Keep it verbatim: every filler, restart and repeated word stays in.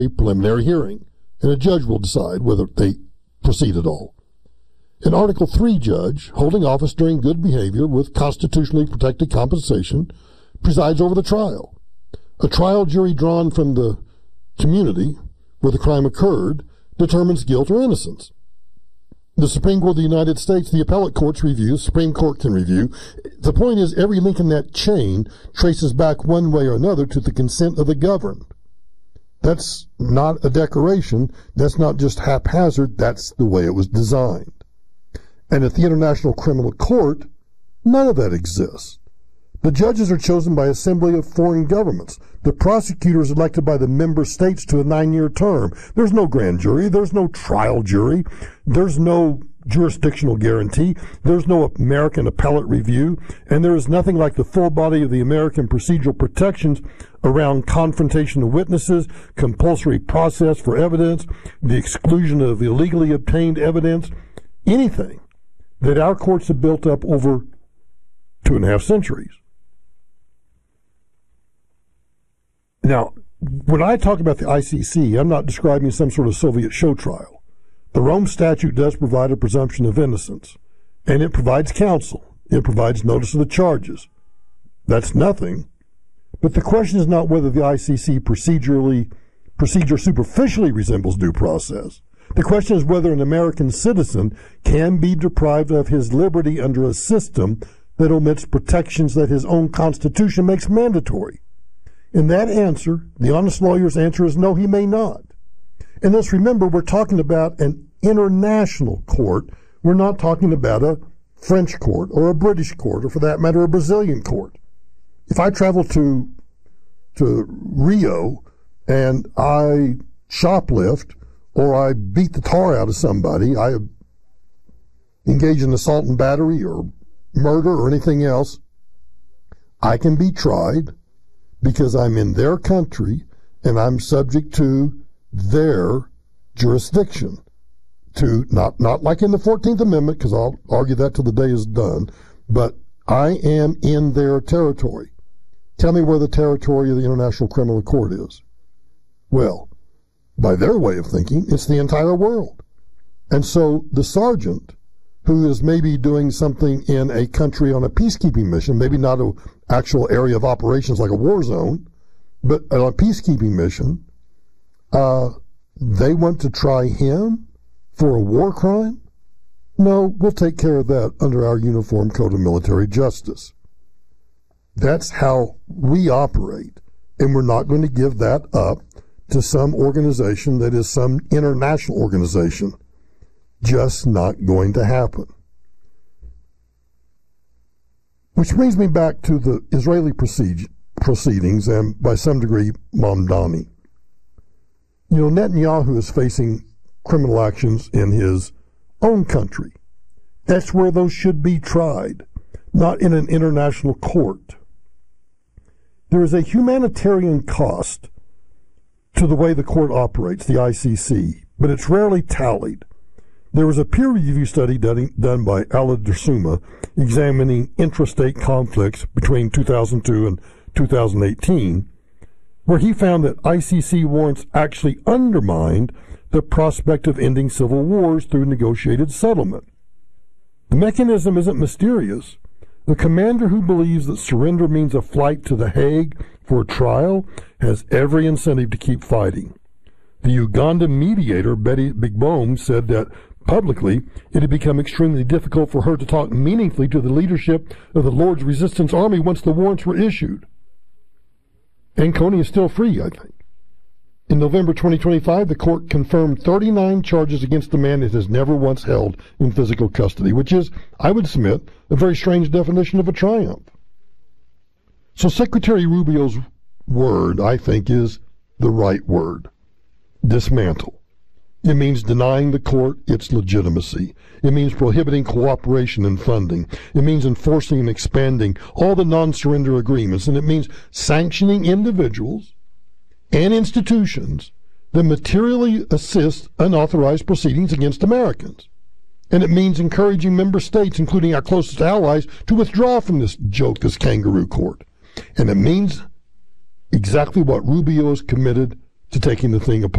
a preliminary hearing, and a judge will decide whether they proceed at all. An Article three judge, holding office during good behavior with constitutionally protected compensation, presides over the trial. A trial jury drawn from the community where the crime occurred determines guilt or innocence. The Supreme Court of the United States, the appellate courts review, the Supreme Court can review. The point is, every link in that chain traces back one way or another to the consent of the governed. That's not a decoration. That's not just haphazard. That's the way it was designed. And at the International Criminal Court, none of that exists. The judges are chosen by assembly of foreign governments. The prosecutor is elected by the member states to a nine-year term. There's no grand jury. There's no trial jury. There's no jurisdictional guarantee. There's no American appellate review. And there is nothing like the full body of the American procedural protections around confrontation of witnesses, compulsory process for evidence, the exclusion of illegally obtained evidence, anything that our courts have built up over two and a half centuries. Now, when I talk about the I C C, I'm not describing some sort of Soviet show trial. The Rome Statute does provide a presumption of innocence, and it provides counsel. It provides notice of the charges. That's nothing. But the question is not whether the I C C procedurally, procedure superficially resembles due process. The question is whether an American citizen can be deprived of his liberty under a system that omits protections that his own Constitution makes mandatory. In that answer, the honest lawyer's answer is no, he may not. And let's remember, we're talking about an international court. We're not talking about a French court or a British court or, for that matter, a Brazilian court. If I travel to to Rio and I shoplift or I beat the tar out of somebody, I engage in assault and battery or murder or anything else, I can be tried because I'm in their country and I'm subject to their jurisdiction. To not not like in the fourteenth Amendment, because I'll argue that till the day is done, but I am in their territory. Tell me where the territory of the International Criminal Court is. Well, by their way of thinking, it's the entire world. And so the sergeant who is maybe doing something in a country on a peacekeeping mission, maybe not an actual area of operations like a war zone, but on a peacekeeping mission, uh, they want to try him for a war crime? No, we'll take care of that under our Uniform Code of Military Justice. That's how we operate, and we're not going to give that up to some organization that is some international organization. Just not going to happen. Which brings me back to the Israeli proceed proceedings and, by some degree, Mamdani. You know, Netanyahu is facing criminal actions in his own country. That's where those should be tried, not in an international court. There is a humanitarian cost to the way the court operates, the I C C, but it's rarely tallied. There was a peer-review study done, done by Ala Dersuma examining intrastate conflicts between two thousand two and two thousand eighteen, where he found that I C C warrants actually undermined the prospect of ending civil wars through negotiated settlement. The mechanism isn't mysterious. The commander who believes that surrender means a flight to The Hague for a trial has every incentive to keep fighting. The Ugandan mediator, Betty Bigbom, said that publicly it had become extremely difficult for her to talk meaningfully to the leadership of the Lord's Resistance Army once the warrants were issued. Anconi is still free, I think. In November twenty twenty-five, the court confirmed thirty-nine charges against the man it has never once held in physical custody, which is, I would submit, a very strange definition of a triumph. So Secretary Rubio's word, I think, is the right word. Dismantle. It means denying the court its legitimacy. It means prohibiting cooperation and funding. It means enforcing and expanding all the non-surrender agreements. And it means sanctioning individuals and institutions that materially assist unauthorized proceedings against Americans. And it means encouraging member states, including our closest allies, to withdraw from this joke, this kangaroo court. And it means exactly what Rubio is committed to taking the thing apart.